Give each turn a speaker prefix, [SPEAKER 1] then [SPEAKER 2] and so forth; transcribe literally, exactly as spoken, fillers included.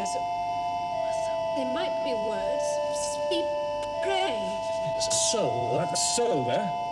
[SPEAKER 1] prayers. There might be words. Speak, pray.
[SPEAKER 2] There's a soul, like a soul there.